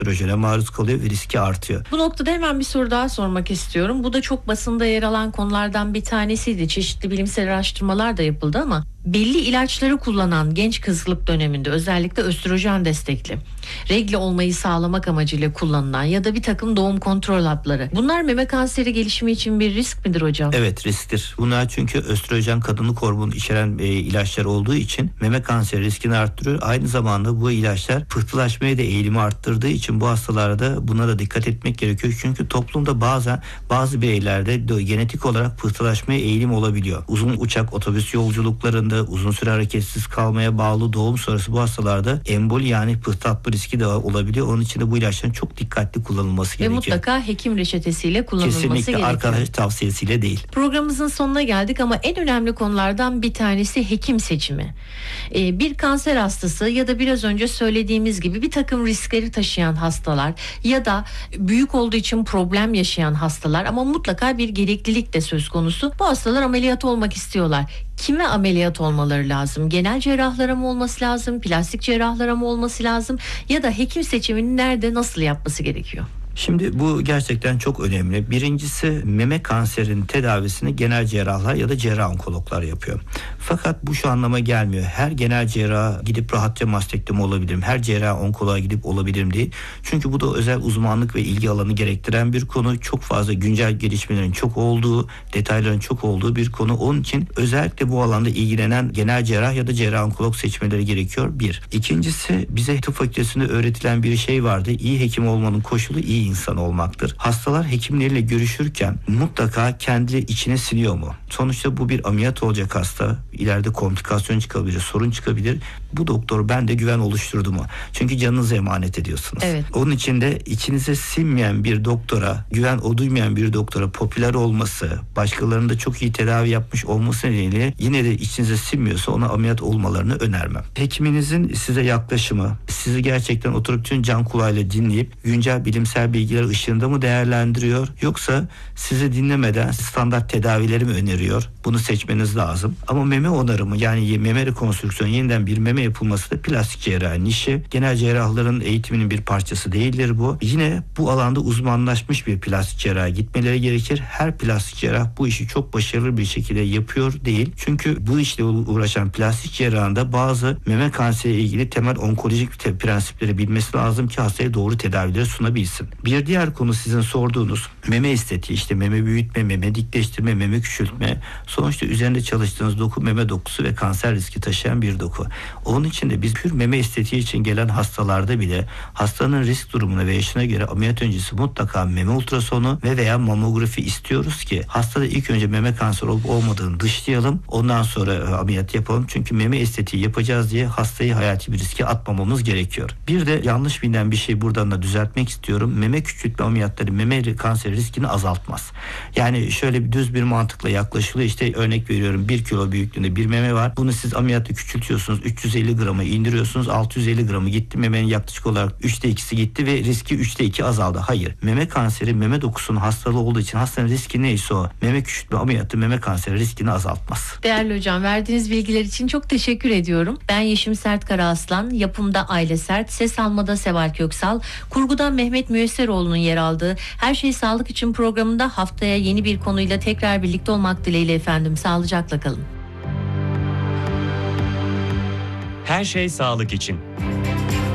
östrojene maruz kalıyor ve riski artıyor. Bu noktada hemen bir soru daha sormak istiyorum. Bu da çok basında yer alan konulardan bir tanesiydi. Çeşitli bilimsel araştırmalar da yapıldı ama belli ilaçları kullanan genç kızlık döneminde özellikle östrojen destekli, regle olmayı sağlamak amacıyla kullanılan ya da bir takım doğum kontrol hapları. Bunlar meme kanseri gelişimi için bir risk midir hocam? Evet, risktir. Bunlar çünkü östrojen kadınlık hormonu içeren ilaçlar olduğu için meme kanseri riskini arttırıyor. Aynı zamanda bu ilaçlar pıhtılaşmaya da eğilimi arttırdığı için bu hastalarda buna da dikkat etmek gerekiyor. Çünkü toplumda bazen bazı bireylerde genetik olarak pıhtılaşmaya eğilim olabiliyor. Uzun uçak otobüs yolculuklarında uzun süre hareketsiz kalmaya bağlı doğum sonrası bu hastalarda emboli yani pıhtı atma riski de olabiliyor. Onun için de bu ilaçların çok dikkatli kullanılması gerekiyor. Ve mutlaka hekim reçetesiyle kullanılması gerekiyor. Kesinlikle arkadaş tavsiyesiyle değil. Programımızın sonuna geldik ama en önemli konulardan bir tanesi hekim seçimi. Bir kanser hastası ya da biraz önce söylediğimiz gibi bir takım riskleri taşıyan hastalar ya da büyük olduğu için problem yaşayan hastalar ama mutlaka bir gereklilik de söz konusu. Bu hastalar ameliyat olmak istiyorlar. Kime ameliyat olmaları lazım? Genel cerrahlara mı olması lazım? Plastik cerrahlara mı olması lazım? Ya da hekim seçimini nerede, nasıl yapması gerekiyor? Şimdi bu gerçekten çok önemli. Birincisi meme kanserinin tedavisini genel cerrahlar ya da cerrah onkologlar yapıyor. Fakat bu şu anlama gelmiyor. Her genel cerraha gidip rahatça mastektomi olabilirim. Her cerrah onkoloğa gidip olabilirim değil. Çünkü bu da özel uzmanlık ve ilgi alanı gerektiren bir konu. Çok fazla güncel gelişmelerin çok olduğu, detayların çok olduğu bir konu. Onun için özellikle bu alanda ilgilenen genel cerrah ya da cerrah onkolog seçmeleri gerekiyor. Bir. İkincisi bize tıp fakültesinde öğretilen bir şey vardı. İyi hekim olmanın koşulu iyi insan olmaktır. Hastalar hekimleriyle görüşürken mutlaka kendi içine siniyor mu? Sonuçta bu bir ameliyat olacak hasta. İleride komplikasyon çıkabilir, sorun çıkabilir. Bu doktor bende güven oluşturdu mu? Çünkü canınızı emanet ediyorsunuz. Evet. Onun için de içinize sinmeyen bir doktora, güven duymayan bir doktora popüler olması, başkalarının da çok iyi tedavi yapmış olması nedeniyle yine de içinize sinmiyorsa ona ameliyat olmalarını önermem. Hekiminizin size yaklaşımı, sizi gerçekten oturup tüm can kulağıyla dinleyip güncel bilimsel bilgiler ışığında mı değerlendiriyor yoksa sizi dinlemeden standart tedavileri mi öneriyor? Bunu seçmeniz lazım. Ama meme onarımı yani meme rekonstrüksiyonu yeniden bir meme yapılması da plastik cerrahi işi. Genel cerrahların eğitiminin bir parçası değildir bu. Yine bu alanda uzmanlaşmış bir plastik cerrahi gitmeleri gerekir. Her plastik cerrah bu işi çok başarılı bir şekilde yapıyor değil. Çünkü bu işle uğraşan plastik cerrahında bazı meme kanseriyle ilgili temel onkolojik prensipleri bilmesi lazım ki hastaya doğru tedavileri sunabilsin. Bir diğer konu sizin sorduğunuz meme estetiği, işte meme büyütme, meme dikleştirme, meme küçültme. Sonuçta üzerinde çalıştığınız doku meme dokusu ve kanser riski taşıyan bir doku. Onun için de biz pür meme estetiği için gelen hastalarda bile hastanın risk durumuna ve yaşına göre ameliyat öncesi mutlaka meme ultrasonu ve veya mamografi istiyoruz ki hastada ilk önce meme kanseri olup olmadığını dışlayalım. Ondan sonra ameliyat yapalım. Çünkü meme estetiği yapacağız diye hastayı hayati bir riske atmamamız gerekiyor. Bir de yanlış bilinen bir şey buradan da düzeltmek istiyorum. Meme küçültme ameliyatları meme kanseri riskini azaltmaz. Yani şöyle bir düz bir mantıkla yaklaşılıyor. İşte örnek veriyorum 1 kilo büyüklüğünde bir meme var. Bunu siz ameliyatta küçültüyorsunuz. 350 gramı indiriyorsunuz. 650 gramı gitti. Memenin yaklaşık olarak 3'te 2'si gitti ve riski 3'te 2 azaldı. Hayır. Meme kanseri meme dokusunun hastalığı olduğu için hastanın riski neyse o. Meme küçültme ameliyatı meme kanseri riskini azaltmaz. Değerli hocam, verdiğiniz bilgiler için çok teşekkür ediyorum. Ben Yeşim Sert Karaaslan, yapımda Aile Sert, ses almada Seval Köksal, kurgudan Mehmet Müyesseroğlu'nun yer aldığı Her Şey Sağlık için programında haftaya yeni bir konuyla tekrar birlikte olmak dileğiyle efendim. Sağlıcakla kalın. Her Şey Sağlık için.